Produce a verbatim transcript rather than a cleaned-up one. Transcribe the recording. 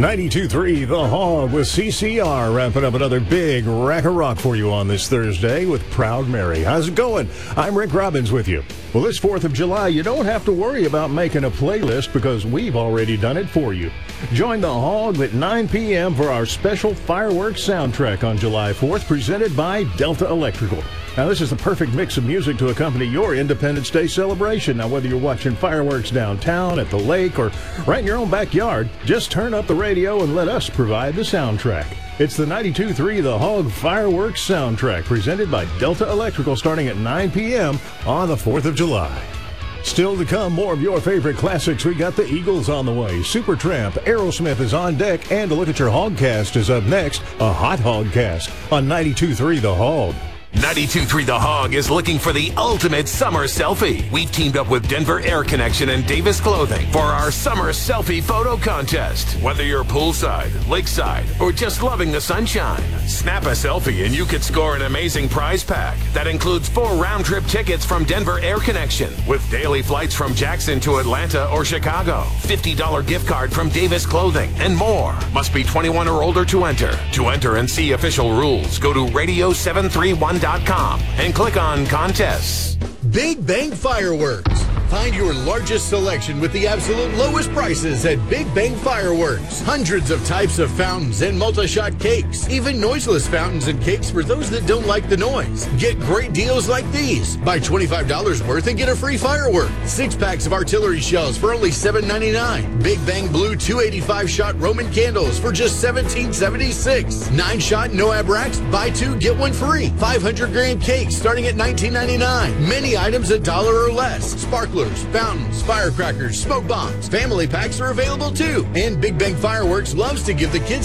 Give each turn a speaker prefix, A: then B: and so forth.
A: ninety-two point three The Hog with C C R wrapping up another big rack of rock for you on this Thursday with Proud Mary. How's it going? I'm Rick Robbins with you. Well, this fourth of July, you don't have to worry about making a playlist because we've already done it for you. Join The Hog at nine p.m. for our special fireworks soundtrack on July fourth, presented by Delta Electrical. Now, this is the perfect mix of music to accompany your Independence Day celebration. Now, whether you're watching fireworks downtown, at the lake, or right in your own backyard, just turn up the radio and let us provide the soundtrack. It's the ninety-two point three The Hog Fireworks Soundtrack, presented by Delta Electrical, starting at nine p.m. on the fourth of July. Still to come, more of your favorite classics. We got the Eagles on the way. Supertramp, Aerosmith is on deck, and a look at your Hogcast is up next. A hot Hogcast on ninety-two point three The Hog.
B: ninety-two point three The Hog is looking for the ultimate summer selfie. We've teamed up with Denver Air Connection and Davis Clothing for our summer selfie photo contest. Whether you're poolside, lakeside, or just loving the sunshine, snap a selfie and you could score an amazing prize pack that includes four round-trip tickets from Denver Air Connection with daily flights from Jackson to Atlanta or Chicago, fifty dollars gift card from Davis Clothing, and more. Must be twenty-one or older to enter. To enter and see official rules, go to radio seven three one dot com and click on contests.
C: Big Bang Fireworks. Find your largest selection with the absolute lowest prices at Big Bang Fireworks. Hundreds of types of fountains and multi-shot cakes. Even noiseless fountains and cakes for those that don't like the noise. Get great deals like these. Buy twenty-five dollars worth and get a free firework. Six packs of artillery shells for only seven ninety-nine. Big Bang Blue two eighty-five shot Roman candles for just seventeen seventy-six. Nine shot Noab racks, buy two, get one free. five hundred gram cakes starting at nineteen ninety-nine. Many items a dollar or less. Sparklers, fountains, firecrackers, smoke bombs. Family packs are available too. And Big Bang Fireworks loves to give the kids